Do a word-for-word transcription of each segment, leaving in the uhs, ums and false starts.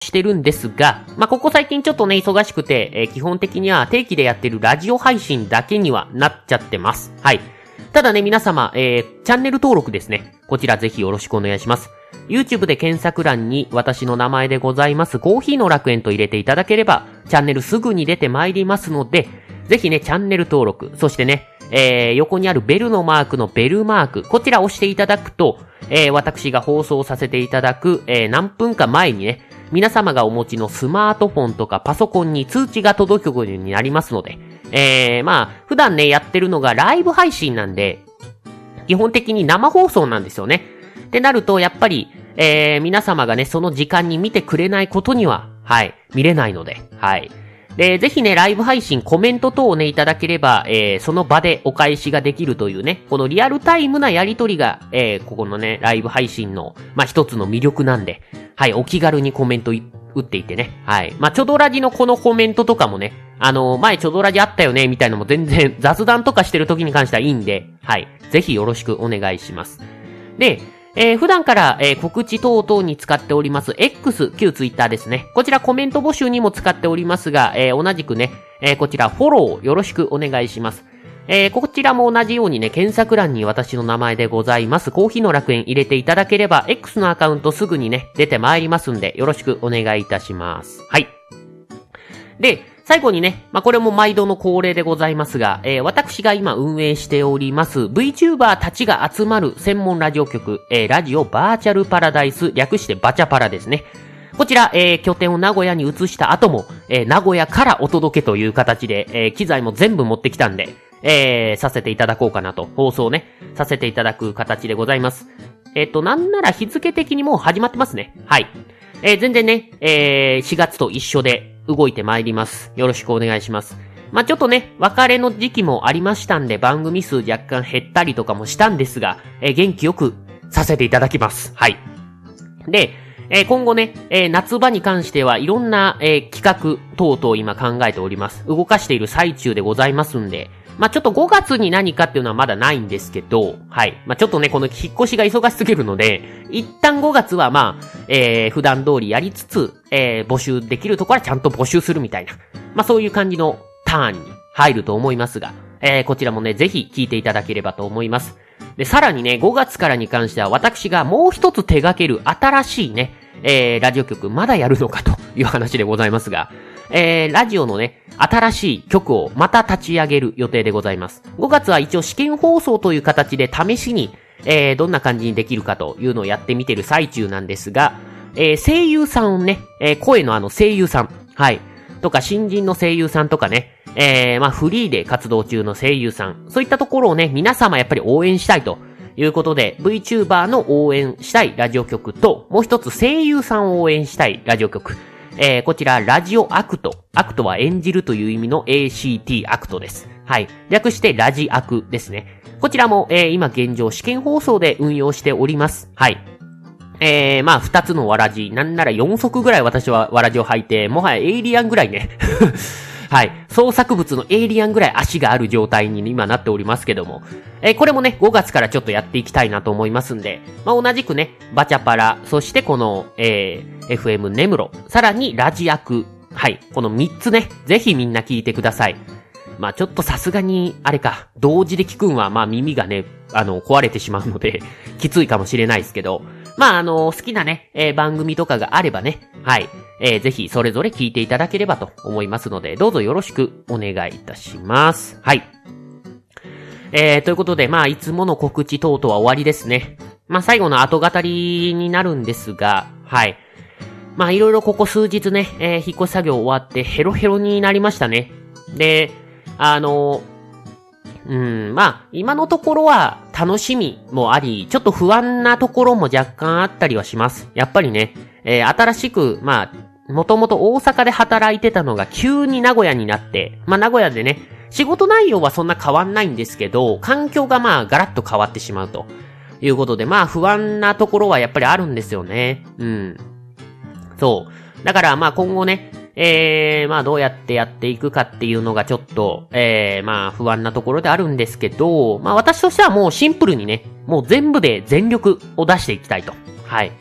してるんですが、まあ、ここ最近ちょっとね、忙しくて、えー、基本的には定期でやってるラジオ配信だけにはなっちゃってます。はい。ただね、皆様、えー、チャンネル登録ですね。こちらぜひよろしくお願いします。YouTube で検索欄に私の名前でございますコーヒーの楽園と入れていただければ、チャンネルすぐに出てまいりますので、ぜひね、チャンネル登録、そしてね、えー、横にあるベルのマークのベルマーク、こちら押していただくと、えー、私が放送させていただく、えー、何分か前にね、皆様がお持ちのスマートフォンとかパソコンに通知が届くようになりますので、えー、まあ、普段ね、やってるのがライブ配信なんで、基本的に生放送なんですよね。ってなると、やっぱり、えー、皆様がね、その時間に見てくれないことには、はい、見れないので、はい。で、ぜひね、ライブ配信、コメント等をね、いただければ、えー、その場でお返しができるというね、このリアルタイムなやりとりが、えー、ここのね、ライブ配信の、まあ、一つの魅力なんで、はい、お気軽にコメント打っていってね、はい。まあ、チョドラジのこのコメントとかもね、あのー、前チョドラジあったよね、みたいなのも全然雑談とかしてる時に関してはいいんで、はい。ぜひよろしくお願いします。で、えー、普段から、えー、告知等々に使っております X、旧 Twitter ですね。こちらコメント募集にも使っておりますが、えー、同じくね、えー、こちらフォローよろしくお願いします。えー、こちらも同じようにね、検索欄に私の名前でございますコーヒーの楽園入れていただければ、X のアカウントすぐにね、出てまいりますんで、よろしくお願いいたします。はい。で、最後にね、まあ、これも毎度の恒例でございますが、えー、私が今運営しております VTuber たちが集まる専門ラジオ局、えー、ラジオバーチャルパラダイス、略してバチャパラですね。こちら、えー、拠点を名古屋に移した後も、えー、名古屋からお届けという形で、えー、機材も全部持ってきたんで、えー、させていただこうかなと、放送ね、させていただく形でございます。えっと、なんなら日付的にもう始まってますね。はい。えー、全然ね、えー、しがつと一緒で、動いてまいります。よろしくお願いします。まあ、ちょっとね、別れの時期もありましたんで、番組数若干減ったりとかもしたんですが、えー、元気よくさせていただきます。はい。で、えー、今後ね、えー、夏場に関してはいろんな、えー、企画等々今考えております。動かしている最中でございますんで、まあ、ちょっとごがつに何かっていうのはまだないんですけど、はい。まあ、ちょっとね、この引っ越しが忙しすぎるので、一旦ごがつはまあ、えー、普段通りやりつつ、えー、募集できるところはちゃんと募集するみたいな。まあ、そういう感じのターンに入ると思いますが、えー、こちらもね、ぜひ聞いていただければと思います。で、さらにね、ごがつからに関しては私がもう一つ手掛ける新しいね、えー、ラジオ局まだやるのかという話でございますが、えー、ラジオのね、新しい局をまた立ち上げる予定でございます。ごがつは一応試験放送という形で試しに、えー、どんな感じにできるかというのをやってみてる最中なんですが、えー、声優さんをね、えー、声のあの声優さん、はい、とか新人の声優さんとかね、えー、まあフリーで活動中の声優さん、そういったところをね、皆様やっぱり応援したいということで、VTuber の応援したいラジオ局と、もう一つ声優さんを応援したいラジオ局、えー、こちら、ラジオアクト。アクトは演じるという意味の エーシーティー アクトです。はい。略してラジアクですね。こちらも、えー、今現状試験放送で運用しております。はい。えー、まあ、二つのわらじ、なんなら四足ぐらい私はわらじを履いて、もはやエイリアンぐらいね。はい。創作物のエイリアンぐらい足がある状態に今なっておりますけども。えー、これもね、ごがつからちょっとやっていきたいなと思いますんで、まあ、同じくね、バチャパラ、そしてこの、えー、エフエム ネムロ、さらにラジアク、はい。このみっつね、ぜひみんな聞いてください。まあ、ちょっとさすがに、あれか、同時で聞くんは、まあ、耳がね、あの、壊れてしまうので、きついかもしれないですけど、まあ、あの、好きなね、えー、番組とかがあればね、はい。えー、ぜひそれぞれ聞いていただければと思いますので、どうぞよろしくお願いいたします。はい。えー、ということで、まあ、いつもの告知等々は終わりですね。まあ、最後の後語りになるんですが、はい。まあ、いろいろここ数日ね、えー、引っ越し作業終わってヘロヘロになりましたね。で、あの、うん、まあ、今のところは楽しみもあり、ちょっと不安なところも若干あったりはします。やっぱりね、えー、新しく、まあ、もともと大阪で働いてたのが急に名古屋になって、まあ名古屋でね、仕事内容はそんな変わんないんですけど、環境がまあガラッと変わってしまうということで、まあ不安なところはやっぱりあるんですよね。うん。そう。だからまあ今後ね、えー、まあどうやってやっていくかっていうのがちょっと、えー、まあ不安なところであるんですけど、まあ私としてはもうシンプルにね、もう全部で全力を出していきたいと。はい。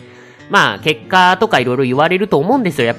まあ、結果とかいろいろ言われると思うんですよ。やっぱり